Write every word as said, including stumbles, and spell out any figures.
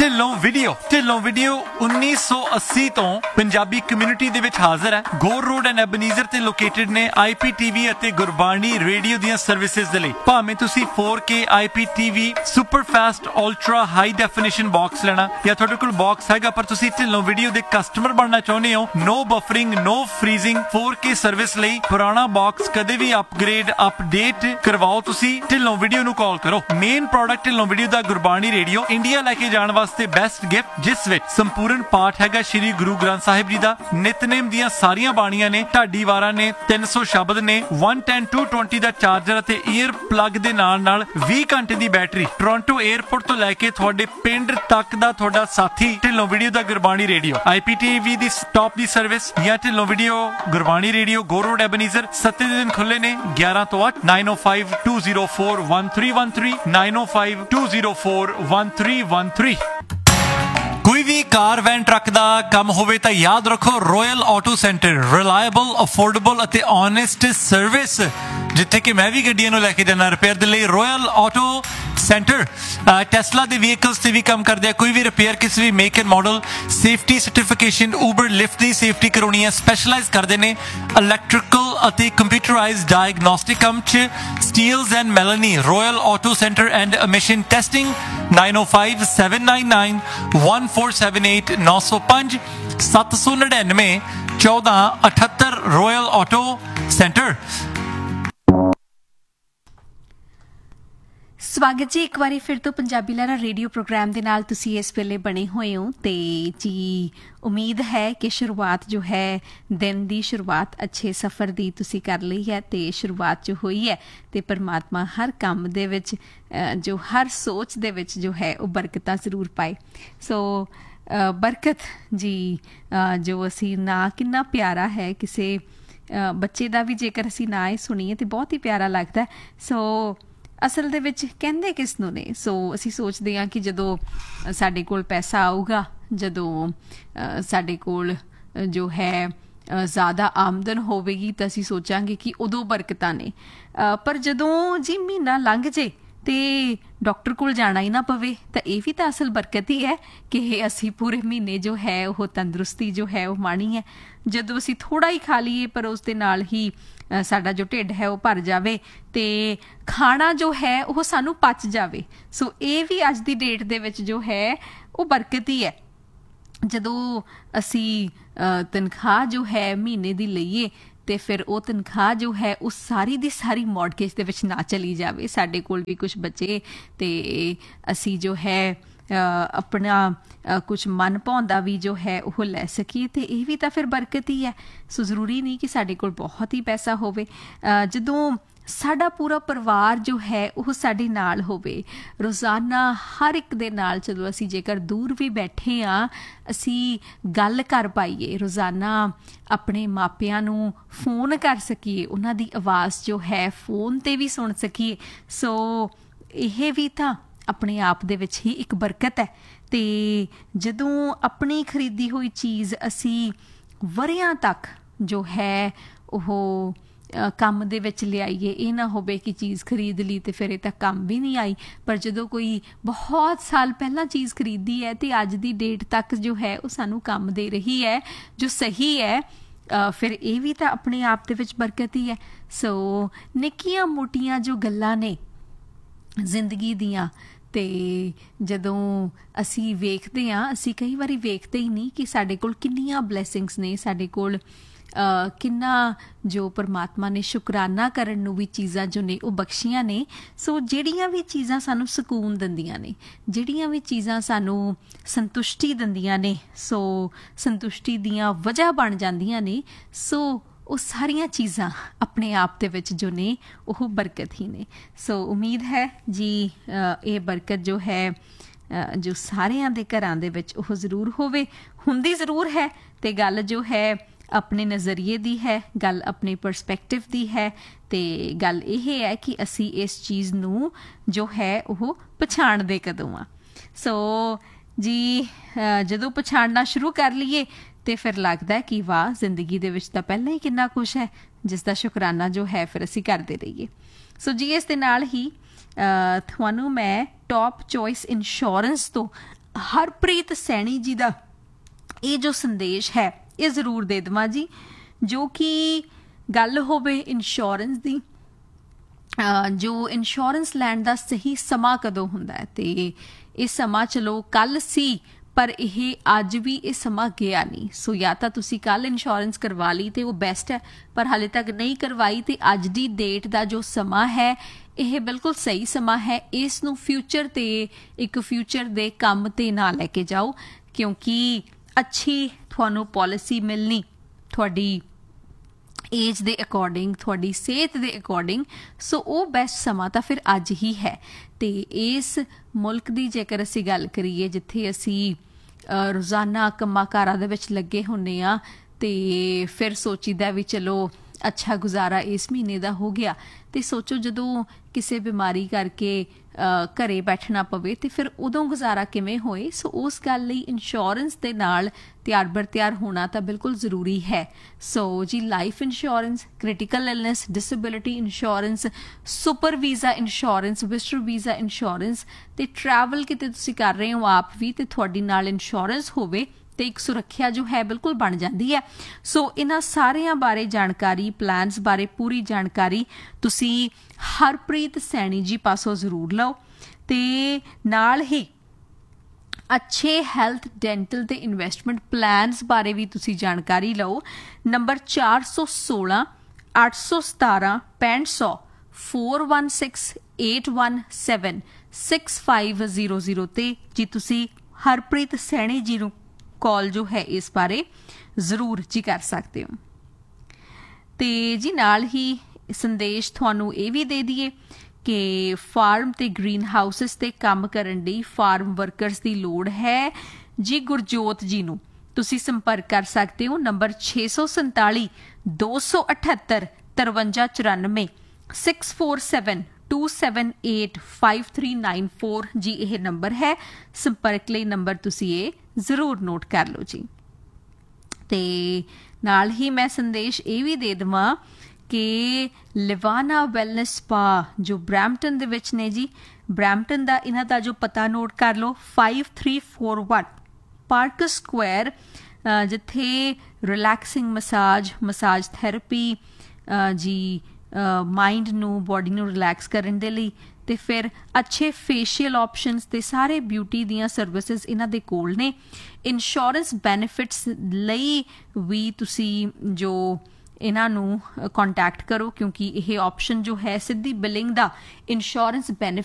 Dhillon video Dhillon video ਉੱਨੀ ਸੌ अस्सी ਤੋਂ ਪੰਜਾਬੀ ਕਮਿਊਨਿਟੀ ਦੇ ਵਿੱਚ ਹਾਜ਼ਰ ਹੈ। ਗੋਰ ਰੋਡ ਐਂਡ ਐਬਨੀਜ਼ਰ ਤੇ ਲੋਕੇਟਡ ਨੇ ਆਈ ਪੀ ਟੀ ਵੀ ਅਤੇ ਗੁਰਬਾਣੀ ਰੇਡੀਓ ਦੀਆਂ ਸਰਵਿਸਿਜ਼ ਦੇ ਲਈ। ਭਾਵੇਂ ਤੁਸੀਂ four K ਆਈ P T V super fast ultra high definition box ਲੈਣਾ ਜਾਂ ਤੁਹਾਡੇ ਕੋਲ ਬਾਕਸ ਹੈਗਾ ਪਰ ਤੁਸੀਂ ਢਿੱਲੋਂ ਵੀਡੀਓ ਦੇ ਕਸਟਮਰ ਬਣਨਾ ਚਾਹੁੰਦੇ ਹੋ, ਨੋ ਬਫਰਿੰਗ ਨੋ ਫਰੀਜ਼ਿੰਗ four K ਸਰਵਿਸ ਲਈ ਪੁਰਾਣਾ ਬਾਕਸ ਕਦੇ ਵੀ ਅਪਗ੍ਰੇਡ ਅਪਡੇਟ ਕਰਵਾਓ ਤੁਸੀਂ ਢਿੱਲੋਂ ਵੀਡੀਓ ਨੂੰ ਕਾਲ ਕਰੋ। ਮੇਨ ਪ੍ਰੋਡਕਟ ਢਿੱਲੋਂ ਵੀਡੀਓ ਦਾ ਗੁਰਬਾਣੀ ਰੇਡੀਓ, ਇੰਡੀਆ ਲੈ ਕੇ ਜਾਣ ਵਾਸਤੇ ਬੈਸਟ ਗਿਫਟ ਜਿਸ ਵਿੱਚ ਸੰਪੂਰਨ ਪਾਠ ਹੈਗਾ ਸ਼੍ਰੀ ਗੁਰੂ ਗ੍ਰੰਥ ਸਾਹਿਬ ਜੀ ਦਾ, ਨਿਤਨੇਮ ਦੀਆਂ ਸਾਰੀਆਂ ਬਾਣੀਆਂ ਨੇ, ਢਾਡੀ ਵਾਰਾਂ ਨੇ, ਤਿੰਨ ਸੌ ਸ਼ਬਦ ਨੇ, one ten two twenty ਦਾ ਚਾਰਜਰ ਅਤੇ ਈਅਰ ਪਲੱਗ ਦੇ ਨਾਲ ਨਾਲ ਵੀਹ ਘੰਟੇ ਦੀ ਬੈਟਰੀ। ਟੋਰਾਂਟੋ 에ਅਰਪੋਰਟ ਤੋਂ ਲੈ ਕੇ ਤੁਹਾਡੇ ਪਿੰਡ ਤੱਕ ਦਾ ਤੁਹਾਡਾ ਸਾਥੀ ਢਿੱਲੋਂ ਵੀਡੀਓ ਦਾ ਗੁਰਬਾਣੀ ਰੇਡੀਓ। ਆਈ ਪੀ ਟੀ ਵੀ ਦੀ ਸਟਾਪ ਦੀ ਸਰਵਿਸ ਜਾਂ ਢਿੱਲੋਂ ਵੀਡੀਓ ਗੁਰਬਾਣੀ ਰੇਡੀਓ ਗੋਰ ਰੋਡ ਐਬਨੀਜ਼ਰ ਸੱਤੇ ਦੇ ਦਿਨ ਖੁੱਲੇ ਨੇ ਗਿਆਰਾਂ ਤੋਂ ਅੱਠ nine oh five two oh four one three one three nine oh five two oh four one three one three। ਕੋਈ ਵੀ ਕਾਰ ਵੈਨ ਟਰੱਕ ਦਾ ਕੰਮ ਹੋਵੇ ਤਾਂ ਯਾਦ ਰੱਖੋ royal auto centre, reliable affordable ਅਤੇ ਓਨੈਸਟ ਸਰਵਿਸ। ਜਿੱਥੇ ਕਿ ਮੈਂ ਵੀ ਗੱਡੀਆਂ ਨੂੰ ਲੈ ਕੇ ਜਾਣਾ ਰਿਪੇਅਰ ਦੇ ਲਈ, ਰੋਇਲ ਆਟੋ ਸੈਂਟਰ ਟੈਸਲਾ ਦੇ ਵਹੀਕਲਸ ਤੇ ਵੀ ਕੰਮ ਕਰਦੇ ਆ। ਕੋਈ ਵੀ ਰਿਪੇਅਰ ਕਿਸੇ ਵੀ make and model, safety certification, Uber lift the safety ਕਰਾਉਣੀ ਹੈ, ਸਪੈਸ਼ਲਾਈਜ਼ ਕਰਦੇ ਨੇ ਇਲੈਕਟ੍ਰੀਕਲ ਅਤੇ ਕੰਪਿਊਟਰਾਈਜ਼ਡ ਡਾਇਗਨੋਸਟਿਕ ਕੰਮ 'ਚ। Steeles and ਮੈਲਨੀ, royal auto centre and emission testing nine oh five seven nine nine one four seven eight ਨੌ ਸੌ ਪੰਜ ਸੱਤ ਸੌ ਨੜਿਨਵੇਂ ਚੌਦਾਂ ਅਠੱਤਰ ਰੋਇਲ ਆਟੋ ਸੈਂਟਰ। ਸਵਾਗਤ ਜੀ ਇੱਕ ਵਾਰੀ ਫਿਰ ਤੋਂ ਪੰਜਾਬੀ ਲਹਿਰਾਂ ਰੇਡੀਓ ਪ੍ਰੋਗਰਾਮ ਦੇ ਨਾਲ ਤੁਸੀਂ ਇਸ ਵੇਲੇ ਬਣੇ ਹੋਏ ਹੋ ਤੇ ਜੀ ਉਮੀਦ ਹੈ ਕਿ ਸ਼ੁਰੂਆਤ ਜੋ ਹੈ ਦਿਨ ਦੀ ਸ਼ੁਰੂਆਤ ਅੱਛੇ ਸਫ਼ਰ ਦੀ ਤੁਸੀਂ ਕਰ ਲਈ ਹੈ ਤੇ ਸ਼ੁਰੂਆਤ ਜੋ ਹੋਈ ਹੈ ਤੇ ਪਰਮਾਤਮਾ ਹਰ ਕੰਮ ਦੇ ਵਿੱਚ ਜੋ ਹਰ ਸੋਚ ਦੇ ਵਿੱਚ ਜੋ ਹੈ ਉਹ ਬਰਕਤਾਂ ਜ਼ਰੂਰ ਪਾਏ। ਸੋ ਬਰਕਤ ਜੀ ਜੋ ਅਸੀਂ ਨਾ ਕਿੰਨਾ ਪਿਆਰਾ ਹੈ, ਕਿਸੇ ਬੱਚੇ ਦਾ ਵੀ ਜੇਕਰ ਅਸੀਂ ਨਾ ਹੀ ਸੁਣੀਏ ਤੇ ਬਹੁਤ ਹੀ ਪਿਆਰਾ ਲੱਗਦਾ। ਸੋ ਅਸਲ ਦੇ ਵਿੱਚ ਕਹਿੰਦੇ ਕਿਸ ਨੂੰ ਨੇ? ਸੋ ਅਸੀਂ ਸੋਚਦੇ ਹਾਂ ਕਿ ਜਦੋਂ ਸਾਡੇ ਕੋਲ ਪੈਸਾ ਆਊਗਾ, ਜਦੋਂ ਸਾਡੇ ਕੋਲ ਜੋ ਹੈ ਜ਼ਿਆਦਾ ਆਮਦਨ ਹੋਵੇਗੀ ਤਾਂ ਅਸੀਂ ਸੋਚਾਂਗੇ ਕਿ ਉਦੋਂ ਬਰਕਤਾਂ ਨੇ। ਪਰ ਜਦੋਂ ਜੀ ਮਹੀਨਾ ਲੰਘ ਜੇ ਤੇ ਡਾਕਟਰ ਕੋਲ ਜਾਣਾ ਹੀ ਨਾ ਪਵੇ ਤਾਂ ਇਹ ਵੀ ਤਾਂ ਅਸਲ ਬਰਕਤ ਹੀ ਹੈ ਕਿ ਅਸੀਂ ਪੂਰੇ ਮਹੀਨੇ ਜੋ ਹੈ ਉਹ ਤੰਦਰੁਸਤੀ ਜੋ ਹੈ ਉਹ ਮਾਣੀ ਹੈ। ਜਦੋਂ ਅਸੀਂ ਥੋੜ੍ਹਾ ਹੀ ਖਾ ਲਈਏ ਪਰ ਉਸ ਦੇ ਨਾਲ ਹੀ ਸਾਡਾ ਜੋ ਢਿੱਡ ਹੈ ਉਹ ਭਰ ਜਾਵੇ ਤੇ ਖਾਣਾ ਜੋ ਹੈ ਉਹ ਸਾਨੂੰ ਪਚ ਜਾਵੇ। ਸੋ ਇਹ ਵੀ ਅੱਜ ਦੀ ਡੇਟ ਦੇ ਵਿੱਚ ਜੋ ਹੈ ਉਹ ਬਰਕਤ ਹੀ ਹੈ। ਜਦੋਂ ਅਸੀਂ ਤਨਖਾਹ ਜੋ ਹੈ ਮਹੀਨੇ ਦੀ ਲਈਏ ਤੇ ਫਿਰ ਉਹ ਤਨਖਾਹ ਜੋ ਹੈ ਉਹ ਸਾਰੀ ਦੀ ਸਾਰੀ ਮੌਰਗੇਜ ਦੇ ਵਿੱਚ ਨਾ ਚਲੀ ਜਾਵੇ, ਸਾਡੇ ਕੋਲ ਵੀ ਕੁਝ ਬਚੇ ਤੇ ਅਸੀਂ ਜੋ ਹੈ ਆਪਣਾ ਕੁਛ ਮਨ ਭਾਉਂਦਾ ਵੀ ਜੋ ਹੈ ਉਹ ਲੈ ਸਕੀਏ ਤੇ ਇਹ ਵੀ ਤਾਂ ਫਿਰ ਬਰਕਤ ਹੀ ਹੈ। ਸੋ ਜ਼ਰੂਰੀ ਨਹੀਂ ਕਿ ਸਾਡੇ ਕੋਲ ਬਹੁਤ ਹੀ ਪੈਸਾ ਹੋਵੇ। ਜਦੋਂ ਸਾਡਾ ਪੂਰਾ ਪਰਿਵਾਰ ਜੋ ਹੈ ਉਹ ਸਾਡੇ ਨਾਲ ਹੋਵੇ, ਰੋਜ਼ਾਨਾ ਹਰ ਇੱਕ ਦੇ ਨਾਲ, ਜਦੋਂ ਅਸੀਂ ਜੇਕਰ ਦੂਰ ਵੀ ਬੈਠੇ ਹਾਂ ਅਸੀਂ ਗੱਲ ਕਰ ਪਾਈਏ, ਰੋਜ਼ਾਨਾ ਆਪਣੇ ਮਾਪਿਆਂ ਨੂੰ ਫੋਨ ਕਰ ਸਕੀਏ, ਉਹਨਾਂ ਦੀ ਆਵਾਜ਼ ਜੋ ਹੈ ਫੋਨ 'ਤੇ ਵੀ ਸੁਣ ਸਕੀਏ। ਸੋ ਇਹ ਵੀ ਤਾਂ ਆਪਣੇ ਆਪ ਦੇ ਵਿੱਚ ਹੀ ਇੱਕ ਬਰਕਤ ਹੈ। ਤੇ ਜਦੋਂ ਆਪਣੀ ਖਰੀਦੀ ਹੋਈ ਚੀਜ਼ ਅਸੀਂ ਵਰ੍ਹਿਆਂ ਤੱਕ ਜੋ ਹੈ ਉਹ ਕੰਮ ਦੇ ਵਿੱਚ ਲਿਆਈਏ, ਇਹ ਨਾ ਹੋਵੇ ਕਿ ਚੀਜ਼ ਖਰੀਦ ਲਈ ਤੇ ਫਿਰ ਇਹ ਤਾਂ ਕੰਮ ਵੀ ਨਹੀਂ ਆਈ। ਪਰ ਜਦੋਂ ਕੋਈ ਬਹੁਤ ਸਾਲ ਪਹਿਲਾਂ ਚੀਜ਼ ਖਰੀਦੀ ਹੈ ਤੇ ਅੱਜ ਦੀ ਡੇਟ ਤੱਕ ਜੋ ਹੈ ਉਹ ਸਾਨੂੰ ਕੰਮ ਦੇ ਰਹੀ ਹੈ, ਜੋ ਸਹੀ ਹੈ, ਫਿਰ ਇਹ ਵੀ ਤਾਂ ਆਪਣੇ ਆਪ ਦੇ ਵਿੱਚ ਬਰਕਤ ਹੀ ਹੈ। ਸੋ ਨਿੱਕੀਆਂ ਮੋਟੀਆਂ ਜੋ ਗੱਲਾਂ ਨੇ ਜ਼ਿੰਦਗੀ ਦੀਆਂ ਤੇ ਜਦੋਂ ਅਸੀਂ ਵੇਖਦੇ ਹਾਂ, ਅਸੀਂ ਕਈ ਵਾਰੀ ਵੇਖਦੇ ਹੀ ਨਹੀਂ ਕਿ ਸਾਡੇ ਕੋਲ ਕਿੰਨੀਆਂ ਬਲੈਸਿੰਗਸ ਨੇ, ਸਾਡੇ ਕੋਲ ਕਿੰਨਾ ਜੋ ਪਰਮਾਤਮਾ ਨੇ ਸ਼ੁਕਰਾਨਾ ਕਰਨ ਨੂੰ ਵੀ ਚੀਜ਼ਾਂ ਜੋ ਨੇ ਉਹ ਬਖਸ਼ੀਆਂ ਨੇ। ਸੋ ਜਿਹੜੀਆਂ ਵੀ ਚੀਜ਼ਾਂ ਸਾਨੂੰ ਸਕੂਨ ਦਿੰਦੀਆਂ ਨੇ, ਜਿਹੜੀਆਂ ਵੀ ਚੀਜ਼ਾਂ ਸਾਨੂੰ ਸੰਤੁਸ਼ਟੀ ਦਿੰਦੀਆਂ ਨੇ, ਸੋ ਸੰਤੁਸ਼ਟੀ ਦੀਆਂ ਵਜ੍ਹਾ ਬਣ ਜਾਂਦੀਆਂ ਨੇ, ਸੋ ਉਹ ਸਾਰੀਆਂ ਚੀਜ਼ਾਂ ਆਪਣੇ ਆਪ ਦੇ ਵਿੱਚ ਜੋ ਨੇ ਉਹ ਬਰਕਤ ਹੀ ਨੇ। ਸੋ ਉਮੀਦ ਹੈ ਜੀ ਇਹ ਬਰਕਤ ਜੋ ਹੈ ਜੋ ਸਾਰਿਆਂ ਦੇ ਘਰਾਂ ਦੇ ਵਿੱਚ ਉਹ ਜ਼ਰੂਰ ਹੋਵੇ, ਹੁੰਦੀ ਜ਼ਰੂਰ ਹੈ। ਤੇ ਗੱਲ ਜੋ ਹੈ ਆਪਣੇ ਨਜ਼ਰੀਏ ਦੀ ਹੈ, ਗੱਲ ਆਪਣੇ ਪਰਸਪੈਕਟਿਵ ਦੀ ਹੈ ਤੇ ਗੱਲ ਇਹ ਹੈ ਕਿ ਅਸੀਂ ਇਸ ਚੀਜ਼ ਨੂੰ ਜੋ ਹੈ ਉਹ ਪਛਾਣਦੇ ਕਦੋਂ ਆ। ਸੋ ਜੀ ਜਦੋਂ ਪਛਾਣਨਾ ਸ਼ੁਰੂ ਕਰ ਲਈਏ ਤੇ ਫਿਰ ਲੱਗਦਾ ਕਿ ਵਾਹ, ਜ਼ਿੰਦਗੀ ਦੇ ਵਿੱਚ ਤਾਂ ਪਹਿਲਾਂ ਹੀ ਕਿੰਨਾ ਕੁਛ ਹੈ ਜਿਸ ਦਾ ਸ਼ੁਕਰਾਨਾ ਜੋ ਹੈ ਫਿਰ ਅਸੀਂ ਕਰਦੇ ਰਹੀਏ। ਸੋ ਜੀ ਇਸ ਦੇ ਨਾਲ ਹੀ ਤੁਹਾਨੂੰ ਮੈਂ ਟੌਪ ਚੋਇਸ ਇੰਸ਼ੋਰੈਂਸ ਤੋਂ ਹਰਪ੍ਰੀਤ ਸੈਣੀ ਜੀ ਦਾ ਇਹ ਜੋ ਸੰਦੇਸ਼ ਹੈ ਇਹ ਜ਼ਰੂਰ ਦੇ ਦੇਵਾਂ ਜੀ, ਜੋ ਕਿ ਗੱਲ ਹੋਵੇ ਇੰਸ਼ੋਰੈਂਸ ਦੀ। ਅਹ ਜੋ ਇੰਸ਼ੋਰੈਂਸ ਲੈਣ ਦਾ ਸਹੀ ਸਮਾਂ ਕਦੋਂ ਹੁੰਦਾ ਹੈ, ਤੇ ਇਹ ਸਮਾਂ ਚਲੋ ਕੱਲ ਸੀ ਪਰ ਇਹ ਅੱਜ ਵੀ ਇਹ ਸਮਾਂ ਗਿਆ ਨਹੀਂ। ਸੋ ਜਾਂ ਤਾਂ ਤੁਸੀਂ ਕੱਲ ਇੰਸ਼ੋਰੈਂਸ ਕਰਵਾ ਲਈ ਤੇ ਉਹ ਬੈਸਟ ਹੈ, ਪਰ ਹਾਲੇ ਤੱਕ ਨਹੀਂ ਕਰਵਾਈ ਤੇ ਅੱਜ ਦੀ ਡੇਟ ਦਾ ਜੋ ਸਮਾਂ ਹੈ ਇਹ ਬਿਲਕੁਲ ਸਹੀ ਸਮਾਂ ਹੈ। ਇਸ ਨੂੰ ਫਿਊਚਰ ਤੇ ਇੱਕ ਫਿਊਚਰ ਦੇ ਕੰਮ ਤੇ ਨਾ ਲੈ ਕੇ ਜਾਓ, ਕਿਉਂਕਿ ਅੱਛੀ ਤੁਹਾਨੂੰ ਪਾਲਿਸੀ ਮਿਲਣੀ ਤੁਹਾਡੀ ਏਜ ਦੇ ਅਕੋਰਡਿੰਗ, ਤੁਹਾਡੀ ਸਿਹਤ ਦੇ ਅਕੋਰਡਿੰਗ, ਸੋ ਉਹ ਬੈਸਟ ਸਮਾਂ ਤਾਂ ਫਿਰ ਅੱਜ ਹੀ ਹੈ। ਤੇ ਇਸ ਮੁਲਕ ਦੀ ਜੇਕਰ ਅਸੀਂ ਗੱਲ ਕਰੀਏ ਜਿੱਥੇ ਅਸੀਂ ਰੋਜ਼ਾਨਾ ਕੰਮਾਂ ਕਾਰਾਂ ਦੇ ਵਿੱਚ ਲੱਗੇ ਹੁੰਦੇ ਹਾਂ, ਤੇ ਫਿਰ ਸੋਚੀਦਾ ਵੀ ਚਲੋ ਅੱਛਾ ਗੁਜ਼ਾਰਾ ਇਸ ਮਹੀਨੇ ਦਾ ਹੋ ਗਿਆ, ਤੇ ਸੋਚੋ ਜਦੋਂ ਕਿਸੇ ਬਿਮਾਰੀ ਕਰਕੇ ਘਰੇ ਬੈਠਣਾ ਪਵੇ ਤੇ ਫਿਰ ਉਦੋਂ ਗੁਜ਼ਾਰਾ ਕਿਵੇਂ ਹੋਏ। ਸੋ ਉਸ ਗੱਲ ਲਈ ਇੰਸ਼ੋਰੈਂਸ ਦੇ ਨਾਲ ਤਿਆਰ ਬਰ ਤਿਆਰ ਹੋਣਾ ਤਾਂ ਬਿਲਕੁਲ ਜ਼ਰੂਰੀ ਹੈ। ਸੋ ਜੀ life insurance, critical illness, disability insurance, super visa insurance, visitor visa insurance, ਤੇ ਟਰੈਵਲ ਕਿਤੇ ਤੁਸੀਂ ਕਰ ਰਹੇ ਹੋ ਆਪ ਵੀ ਤੇ ਤੁਹਾਡੀ ਨਾਲ ਇੰਸ਼ੋਰੈਂਸ ਹੋਵੇ ਤੇ ਇੱਕ ਸੁਰੱਖਿਆ ਜੋ ਹੈ ਬਿਲਕੁਲ ਬਣ ਜਾਂਦੀ ਹੈ। ਸੋ ਇਹਨਾਂ ਸਾਰਿਆਂ ਬਾਰੇ ਜਾਣਕਾਰੀ, ਪਲਾਨਸ ਬਾਰੇ ਪੂਰੀ ਜਾਣਕਾਰੀ ਤੁਸੀਂ ਹਰਪ੍ਰੀਤ ਸੈਣੀ ਜੀ ਪਾਸੋਂ ਜ਼ਰੂਰ ਲਓ, ਤੇ ਨਾਲ ਹੀ ਅੱਛੇ ਹੈਲਥ, ਡੈਂਟਲ ਤੇ ਇਨਵੈਸਟਮੈਂਟ ਪਲਾਨਸ ਬਾਰੇ ਵੀ ਤੁਸੀਂ ਜਾਣਕਾਰੀ ਲਓ। ਨੰਬਰ ਚਾਰ ਸੌ ਸੋਲਾਂ ਅੱਠ ਸੌ ਸਤਾਰਾਂ ਪੈਂਹਠ ਸੌ four one six eight one seven six five zero zero ਤੇ ਜੀ ਤੁਸੀਂ ਹਰਪ੍ਰੀਤ ਸੈਣੀ ਜੀ ਨੂੰ ਕਾਲ ਜੋ ਹੈ ਇਸ ਬਾਰੇ ਜ਼ਰੂਰ ਜੀ ਕਰ ਸਕਦੇ ਹੋ। ਤੇ ਜੀ ਨਾਲ ਹੀ ਸੰਦੇਸ਼ ਤੁਹਾਨੂੰ ਇਹ ਵੀ ਦੇ ਦਈਏ ਕਿ ਫਾਰਮ ਤੇ ਗ੍ਰੀਨ ਹਾਊਸਿਸ ਤੇ ਕੰਮ ਕਰਨ ਲਈ ਫਾਰਮ ਵਰਕਰਸ ਦੀ ਲੋੜ ਹੈ ਜੀ। ਗੁਰਜੋਤ ਜੀ ਨੂੰ ਤੁਸੀਂ ਸੰਪਰਕ ਕਰ ਸਕਦੇ ਹੋ। ਨੰਬਰ ਛੇ ਸੌ ਸੰਤਾਲੀ ਦੋ ਸੌ ਅਠੱਤਰ ਤਰਵੰਜਾ ਚੁਰਾਨਵੇਂ six four seven to seven eight five three nine four G ਇਹ ਨੰਬਰ ਹੈ। ਸੰਪਰਕ ਲਈ ਨੰਬਰ ਤੁਸੀਂ ਇਹ ਜ਼ਰੂਰ ਨੋਟ ਕਰ ਲਓ ਜੀ। ਤੇ ਨਾਲ ਹੀ ਮੈਂ ਸੰਦੇਸ਼ ਇਹ ਵੀ ਦੇ ਦੇਵਾਂ ਕਿ ਲਿਵਾਨਾ ਵੈਲਨੈਸ ਸਪਾ ਜੋ ਬਰੈਂਪਟਨ ਦੇ ਵਿੱਚ ਨੇ ਜੀ, ਬਰੈਂਪਟਨ ਦਾ ਇਹਨਾਂ ਦਾ ਜੋ ਪਤਾ ਨੋਟ ਕਰ ਲਓ, five three four one park Square, ਜਿੱਥੇ ਰਿਲੈਕਸਿੰਗ ਮਸਾਜ, ਮਸਾਜ ਥੈਰੇਪੀ ਜੀ, ਮਾਈਂਡ ਨੂੰ, ਬੋਡੀ ਨੂੰ ਰਿਲੈਕਸ ਕਰਨ ਦੇ ਲਈ, ਤੇ ਫਿਰ ਅੱਛੇ ਫੇਸ਼ੀਅਲ ਆਪਸ਼ਨਸ ਤੇ ਸਾਰੇ ਬਿਊਟੀ ਦੀਆਂ ਸਰਵਿਸਿਜ਼ ਇਹਨਾਂ ਦੇ ਕੋਲ ਨੇ। ਇੰਸ਼ੋਰੈਂਸ ਬੈਨੀਫਿਟਸ ਲਈ ਵੀ ਤੁਸੀਂ ਜੋ ਇਹਨਾਂ ਨੂੰ ਕੰਟੈਕਟ ਕਰੋ, ਕਿਉਂਕਿ ਇਹ ਆਪਸ਼ਨ ਜੋ ਹੈ ਸਿੱਧੀ ਬਿਲਿੰਗ ਦਾ ਇੰਸ਼ੋਰੈਂਸ ਬੈਨੀਫਿਟ